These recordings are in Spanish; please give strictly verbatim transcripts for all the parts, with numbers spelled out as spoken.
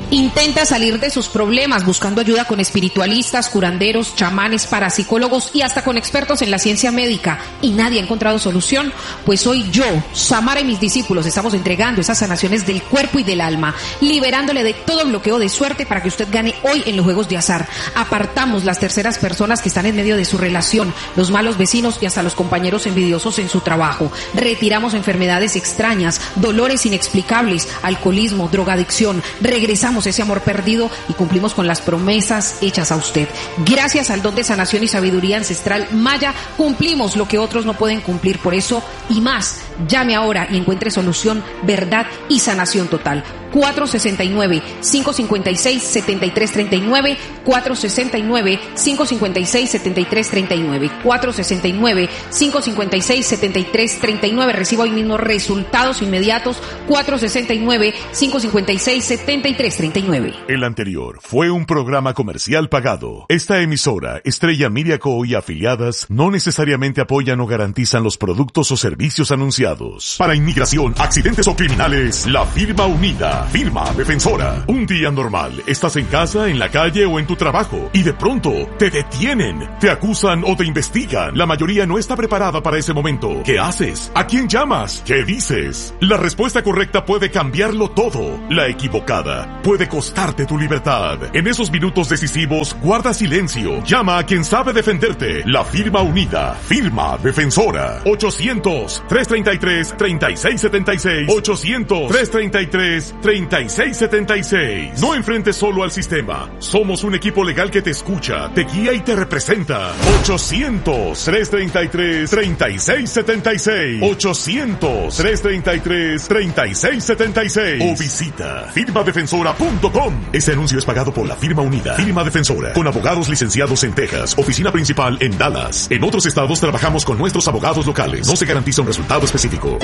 Intenta salir de sus problemas buscando ayuda con espiritualistas, curanderos, chamanes, parapsicólogos y hasta con expertos en la ciencia médica, y nadie ha encontrado solución. Pues hoy yo, Samara y mis discípulos estamos entregando esas sanaciones del cuerpo y del alma, liberándole de todo bloqueo de suerte para que usted gane hoy en los juegos de azar. Apartamos las terceras personas que están en medio de su relación, los malos vecinos y hasta los compañeros envidiosos en su trabajo. Retiramos enfermedades extrañas, dolores inexplicables, alcoholismo, drogadicción. Regresamos ese amor perdido y cumplimos con las promesas hechas a usted. Gracias al don de sanación y sabiduría ancestral maya, cumplimos lo que otros no pueden cumplir. Por eso y más, llame ahora y encuentre solución, verdad y sanación total. cuatro sesenta y nueve, cinco cincuenta y seis, setenta y tres treinta y nueve, cuatro sesenta y nueve, cinco cincuenta y seis, setenta y tres treinta y nueve, cuatro sesenta y nueve, cinco cincuenta y seis, setenta y tres treinta y nueve. Reciba hoy mismo resultados inmediatos. cuatro sesenta y nueve, cinco cincuenta y seis, setenta y tres treinta y nueve. El anterior fue un programa comercial pagado. Esta emisora, Estrella Media Co. y afiliadas, no necesariamente apoyan o garantizan los productos o servicios anunciados. Para inmigración, accidentes o criminales, la firma unida. Firma defensora. Un día normal, estás en casa, en la calle o en tu trabajo y de pronto te detienen, te acusan o te investigan. La mayoría no está preparada para ese momento. ¿Qué haces? ¿A quién llamas? ¿Qué dices? La respuesta correcta puede cambiarlo todo. La equivocada puede costarte tu libertad. En esos minutos decisivos, guarda silencio. Llama a quien sabe defenderte. La firma unida. Firma defensora. ochocientos, trescientos treinta y tres, treinta y seis setenta y seis. ochocientos, trescientos treinta y tres, treinta y seis setenta y seis. No enfrentes solo al sistema. Somos un equipo legal que te escucha, te guía y te representa. ochocientos, trescientos treinta y tres, treinta y seis setenta y seis. ochocientos, trescientos treinta y tres, treinta y seis setenta y seis. O visita firma defensora punto com. Este anuncio es pagado por la firma unida. Firma Defensora, con abogados licenciados en Texas. Oficina principal en Dallas. En otros estados trabajamos con nuestros abogados locales. No se garantiza un resultado específico.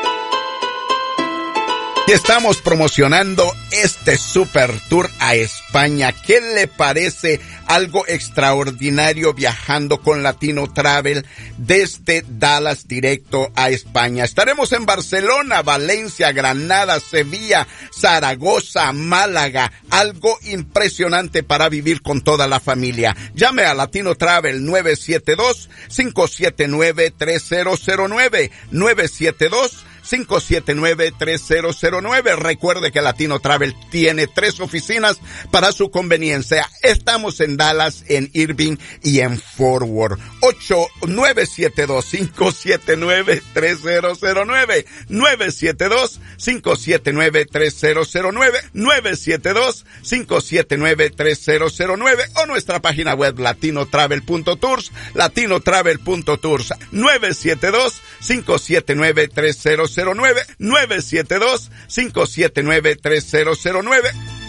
Y estamos promocionando este super tour a España. ¿Qué le parece? Algo extraordinario viajando con Latino Travel desde Dallas directo a España. Estaremos en Barcelona, Valencia, Granada, Sevilla, Zaragoza, Málaga. Algo impresionante para vivir con toda la familia. Llame a Latino Travel nueve siete dos, cinco siete nueve, tres cero cero nueve. nueve siete dos, cinco siete nueve, tres cero cero nueve. Recuerde que Latino Travel tiene tres oficinas para su conveniencia. Estamos en Dallas, en Irving y en Fort Worth. ocho nueve siete dos, cinco siete nueve, tres cero cero nueve. nueve siete dos, cinco siete nueve, tres cero cero nueve. nueve siete dos, cinco siete nueve, tres cero cero nueve. O nuestra página web latino travel punto tours. latino travel punto tours. nueve siete dos, cinco siete nueve, tres cero cero nueve. nueve siete dos, cinco siete nueve, tres cero cero nueve.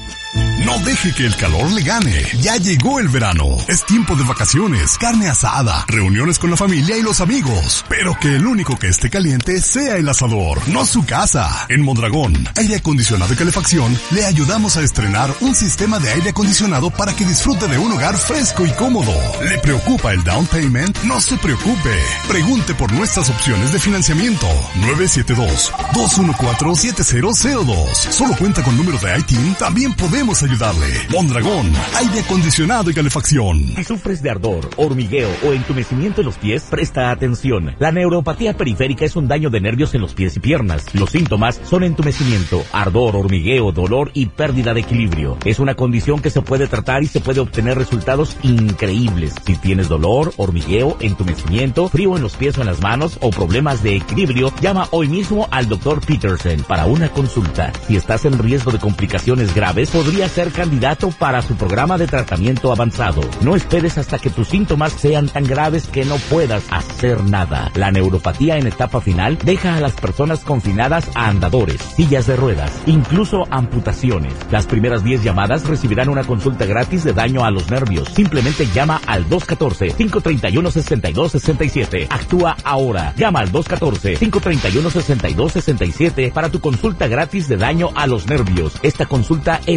No deje que el calor le gane. Ya llegó el verano. Es tiempo de vacaciones, carne asada, reuniones con la familia y los amigos. Pero que el único que esté caliente sea el asador, no su casa. En Mondragón, Aire Acondicionado y Calefacción, le ayudamos a estrenar un sistema de aire acondicionado para que disfrute de un hogar fresco y cómodo. ¿Le preocupa el down payment? No se preocupe. Pregunte por nuestras opciones de financiamiento. nueve siete dos, dos uno cuatro, siete cero cero dos. Solo cuenta con número de I T I N. También podemos ayudar. Ayudarle. Mondragón, aire acondicionado y calefacción. Si sufres de ardor, hormigueo o entumecimiento en los pies, presta atención. La neuropatía periférica es un daño de nervios en los pies y piernas. Los síntomas son entumecimiento, ardor, hormigueo, dolor y pérdida de equilibrio. Es una condición que se puede tratar y se puede obtener resultados increíbles. Si tienes dolor, hormigueo, entumecimiento, frío en los pies o en las manos o problemas de equilibrio, llama hoy mismo al doctor Peterson para una consulta. Si estás en riesgo de complicaciones graves, podría ser candidato para su programa de tratamiento avanzado. No esperes hasta que tus síntomas sean tan graves que no puedas hacer nada. La neuropatía en etapa final deja a las personas confinadas a andadores, sillas de ruedas, incluso amputaciones. Las primeras diez llamadas recibirán una consulta gratis de daño a los nervios. Simplemente llama al dos uno cuatro, cinco tres uno, seis dos seis siete. Actúa ahora. Llama al dos uno cuatro, cinco tres uno, seis dos seis siete para tu consulta gratis de daño a los nervios. Esta consulta es importante.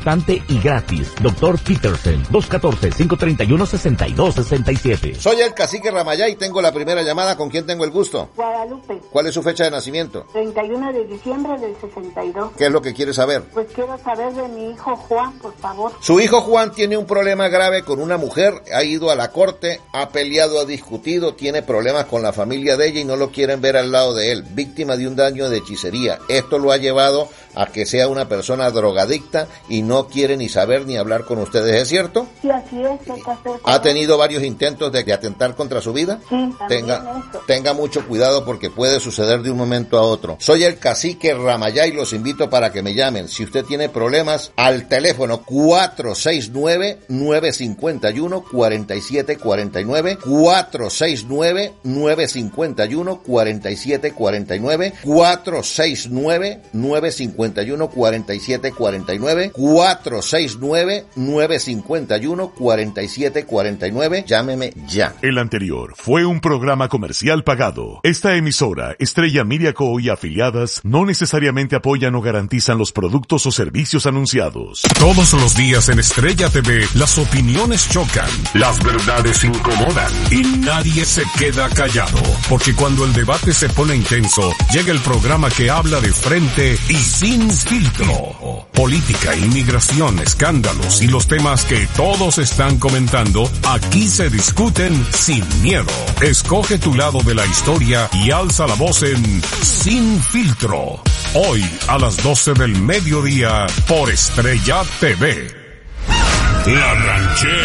importante y gratis. Doctor Peterson, dos uno cuatro, cinco tres uno, seis dos seis siete. Soy el cacique Ramayá y tengo la primera llamada. ¿Con quién tengo el gusto? Guadalupe. ¿Cuál es su fecha de nacimiento? treinta y uno de diciembre del sesenta y dos. ¿Qué es lo que quiere saber? Pues quiero saber de mi hijo Juan, por favor. Su hijo Juan tiene un problema grave con una mujer, ha ido a la corte, ha peleado, ha discutido, tiene problemas con la familia de ella y no lo quieren ver al lado de él, víctima de un daño de hechicería. Esto lo ha llevado a que sea una persona drogadicta y no quiere ni saber ni hablar con ustedes, ¿es cierto? Sí, así es. ¿Qué hacer? ¿Ha tenido varios intentos de, de atentar contra su vida? Sí, también tenga, eso. Tenga mucho cuidado porque puede suceder de un momento a otro. Soy el cacique Ramayá y los invito para que me llamen. Si usted tiene problemas, al teléfono cuatro seis nueve, nueve cinco uno, cuatro siete cuatro nueve, cuatro seis nueve, nueve cinco uno, cuatro siete cuatro nueve, cuatro seis nueve, nueve cinco uno, cuatro siete cuatro nueve, cuatro seis nueve, nueve cinco uno, cuatro siete cuatro nueve. Llámeme ya. El anterior fue un programa comercial pagado. Esta emisora, Estrella Media Co. y afiliadas, no necesariamente apoyan o garantizan los productos o servicios anunciados. Todos los días en Estrella T V, las opiniones chocan, las verdades incomodan y nadie se queda callado. Porque cuando el debate se pone intenso, llega el programa que habla de frente y sin filtro. Política, inmigración, escándalos y los temas que todos están comentando, aquí se discuten sin miedo. Escoge tu lado de la historia y alza la voz en Sin Filtro. Hoy a las doce del mediodía por Estrella T V. La Ranchera.